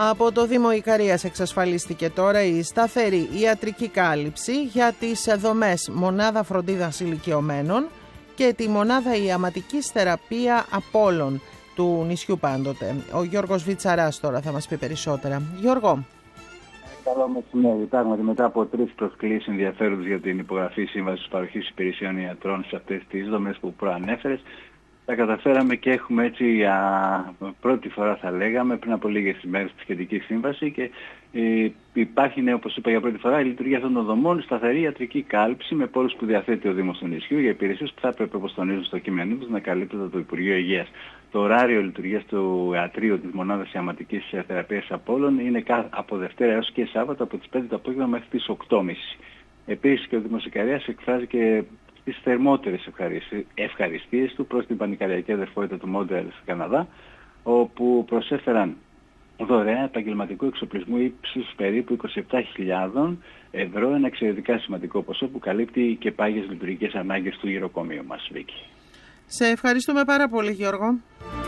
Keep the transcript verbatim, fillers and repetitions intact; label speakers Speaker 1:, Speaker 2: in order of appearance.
Speaker 1: Από το Δήμο Ικαρίας εξασφαλίστηκε τώρα η σταθερή ιατρική κάλυψη για τις δομές μονάδα φροντίδας ηλικιωμένων και τη μονάδα ιαματικής θεραπεία Απόλλων του νησιού πάντοτε. Ο Γιώργος Βιτσαράς τώρα θα μας πει περισσότερα. Γιώργο.
Speaker 2: Καλό μεσημέρι. Πράγματι, μετά από τρεις προσκλήσεις ενδιαφέροντος για την υπογραφή σύμβασης παροχής υπηρεσιών ιατρών σε αυτές τις δομές που προανέφερες, τα καταφέραμε και έχουμε έτσι για πρώτη φορά, θα λέγαμε, πριν από λίγες ημέρες τη σχετική σύμβαση και ε, υπάρχει, όπως είπα, για πρώτη φορά η λειτουργία αυτών των δομών, σταθερή ιατρική κάλυψη με πόρους που διαθέτει ο Δήμος του νησιού για υπηρεσίες που θα έπρεπε, όπως τονίζουν στο κείμενό τους, να καλύπτονται από το Υπουργείο Υγείας. Το ωράριο λειτουργίας του ιατρείου της μονάδας ιαματικής θεραπείας Απόλλων είναι από Δευτέρα έως και Σάββατο από τις πέντε το απόγευμα μέχρι τις οκτώ και μισή. Επίσης και ο Δήμος Ικαρίας εκφράζει και τις θερμότερες ευχαριστίες του προς την πανικαριακή αδερφότητα του Μόντρεαλ στο Καναδά, όπου προσέφεραν δωρεά επαγγελματικού εξοπλισμού ύψους περίπου είκοσι επτά χιλιάδες ευρώ, ένα εξαιρετικά σημαντικό ποσό που καλύπτει και πάγιες λειτουργικές ανάγκες του γυροκομείου μας, Βίκη.
Speaker 1: Σε ευχαριστούμε πάρα πολύ, Γιώργο.